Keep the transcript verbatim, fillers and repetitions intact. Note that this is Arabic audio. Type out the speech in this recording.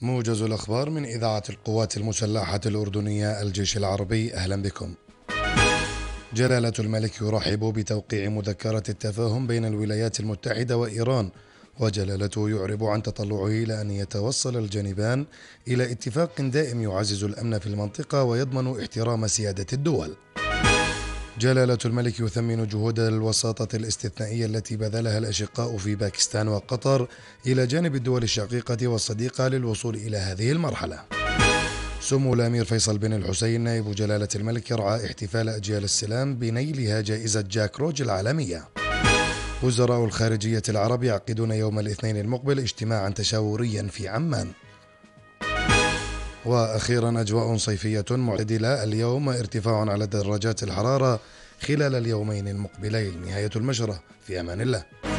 موجز الأخبار من إذاعة القوات المسلحة الأردنية الجيش العربي، أهلا بكم. جلالة الملك يرحب بتوقيع مذكرة التفاهم بين الولايات المتحدة وإيران، وجلالته يعرب عن تطلعه إلى أن يتوصل الجانبان إلى اتفاق دائم يعزز الأمن في المنطقة ويضمن احترام سيادة الدول. جلالة الملك يثمن جهود الوساطة الاستثنائية التي بذلها الأشقاء في باكستان وقطر إلى جانب الدول الشقيقة والصديقة للوصول إلى هذه المرحلة. سمو الأمير فيصل بن الحسين نائب جلالة الملك يرعى احتفال أجيال السلام بنيلها جائزة جاك روج العالمية. وزراء الخارجية العرب يعقدون يوم الاثنين المقبل اجتماعا تشاوريا في عمان. وأخيرا أجواء صيفية معتدلة اليوم، ارتفاع على درجات الحرارة خلال اليومين المقبلين. نهاية المجرى، في أمان الله.